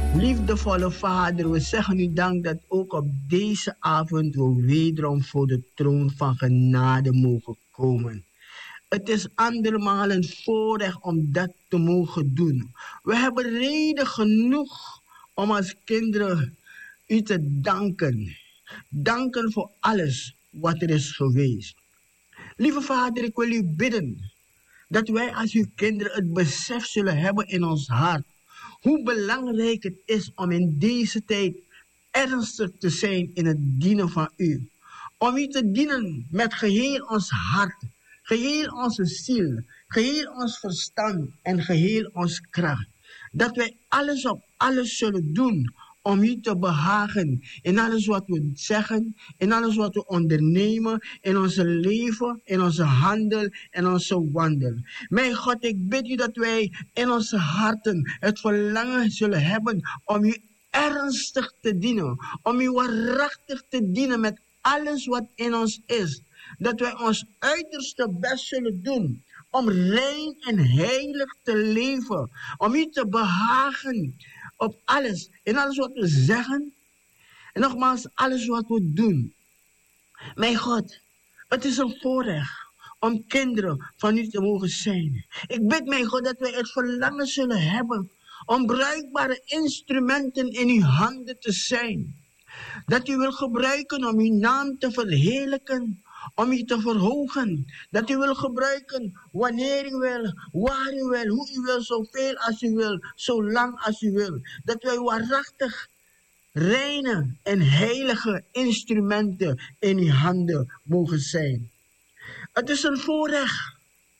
Liefdevolle Vader, we zeggen u dank dat ook op deze avond we wederom voor de troon van genade mogen komen. Het is andermaal een voorrecht om dat te mogen doen. We hebben reden genoeg om als kinderen u te danken. Danken voor alles wat er is geweest. Lieve Vader, ik wil u bidden dat wij als uw kinderen het besef zullen hebben in ons hart hoe belangrijk het is om in deze tijd ernstig te zijn in het dienen van u. Om u te dienen met geheel ons hart, geheel onze ziel, geheel ons verstand en geheel ons kracht. Dat wij alles op alles zullen doen om u te behagen in alles wat we zeggen, in alles wat we ondernemen, in onze leven, in onze handel en onze wandel. Mijn God, ik bid u dat wij in onze harten het verlangen zullen hebben om u ernstig te dienen, om u waarachtig te dienen met alles wat in ons is. Dat wij ons uiterste best zullen doen om rein en heilig te leven, om u te behagen op alles, in alles wat we zeggen en nogmaals alles wat we doen. Mijn God, het is een voorrecht om kinderen van u te mogen zijn. Ik bid, mijn God, dat wij het verlangen zullen hebben om bruikbare instrumenten in uw handen te zijn. Dat u wil gebruiken om uw naam te verheerlijken, om u te verhogen. Dat u wil gebruiken wanneer u wil, waar u wil, hoe u wil, zoveel als u wil, zolang als u wil. Dat wij waarachtig reine en heilige instrumenten in uw handen mogen zijn. Het is een voorrecht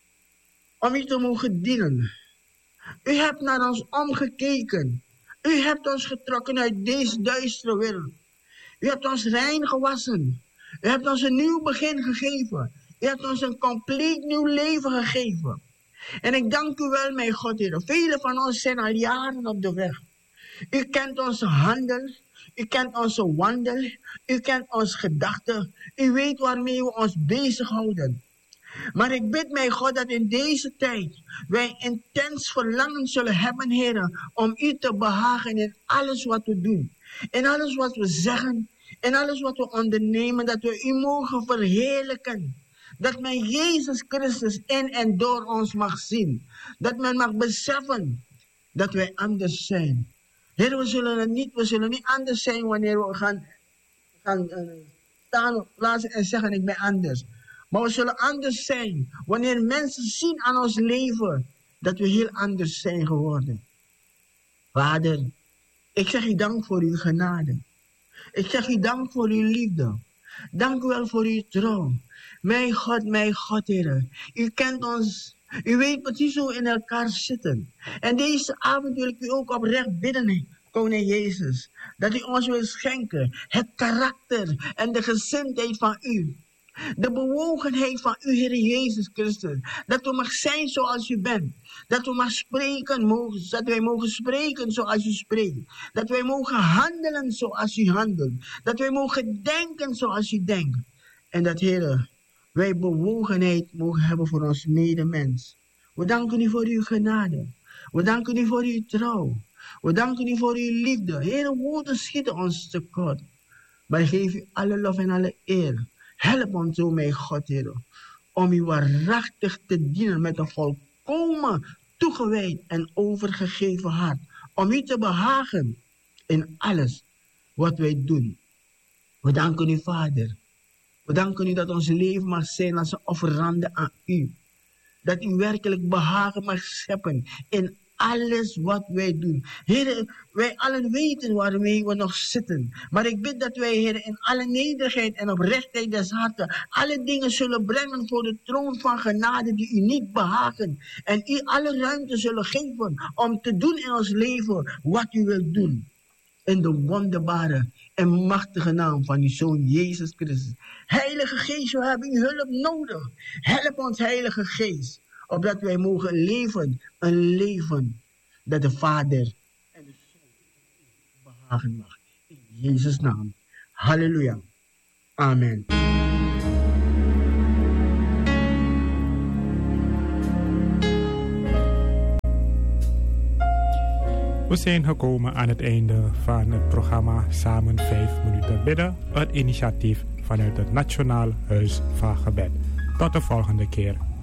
om u te mogen dienen. U hebt naar ons omgekeken. U hebt ons getrokken uit deze duistere wereld. U hebt ons rein gewassen. U hebt ons een nieuw begin gegeven. U hebt ons een compleet nieuw leven gegeven. En ik dank u wel, mijn God, Heer. Velen van ons zijn al jaren op de weg. U kent onze handel. U kent onze wandel. U kent onze gedachten. U weet waarmee we ons bezighouden. Maar ik bid, mijn God, dat in deze tijd wij intens verlangen zullen hebben, Heer, om u te behagen in alles wat we doen. In alles wat we zeggen. In alles wat we ondernemen, dat we u mogen verheerlijken. Dat men Jezus Christus in en door ons mag zien. Dat men mag beseffen dat wij anders zijn. Heer, we zullen niet anders zijn wanneer we gaan staan op plaatsen en zeggen ik ben anders. Maar we zullen anders zijn wanneer mensen zien aan ons leven dat we heel anders zijn geworden. Vader, ik zeg u dank voor uw genade. Ik zeg u dank voor uw liefde. Dank u wel voor uw trouw. Mijn God, Heer. U kent ons. U weet precies hoe we in elkaar zitten. En deze avond wil ik u ook oprecht bidden, Koning Jezus. Dat u ons wil schenken. Het karakter en de gezindheid van u. De bewogenheid van u, Heer Jezus Christus. Dat we mag zijn zoals u bent. Dat we mag spreken, dat wij mogen spreken zoals u spreekt. Dat wij mogen handelen zoals u handelt. Dat wij mogen denken zoals u denkt. En dat, Heer, wij bewogenheid mogen hebben voor ons medemens. We danken u voor uw genade. We danken u voor uw trouw. We danken u voor uw liefde. Heer, woorden schieten ons tekort. Maar ik geef u alle lof en alle eer. Help ons, o mijn God, Heer, om u waarachtig te dienen met een volkomen toegewijd en overgegeven hart. Om u te behagen in alles wat wij doen. We danken u, Vader. We danken u dat ons leven mag zijn als een offerande aan u. Dat u werkelijk behagen mag scheppen in alles wat wij doen. Heer, wij allen weten waarmee we nog zitten. Maar ik bid dat wij, Heer, in alle nederigheid en oprechtheid des harten alle dingen zullen brengen voor de troon van genade die u niet behagen. En u alle ruimte zullen geven om te doen in ons leven wat u wilt doen. In de wonderbare en machtige naam van uw Zoon Jezus Christus. Heilige Geest, we hebben uw hulp nodig. Help ons, Heilige Geest. Opdat wij mogen leven, een leven dat de Vader en de Zoon behagen mag. In Jezus' naam. Halleluja. Amen. We zijn gekomen aan het einde van het programma Samen 5 minuten bidden. Het initiatief vanuit het Nationaal Huis van Gebed. Tot de volgende keer.